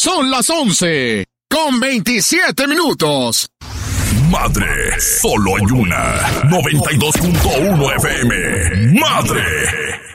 Son las 11:27. Madre, solo hay una. 92.1 FM. Madre.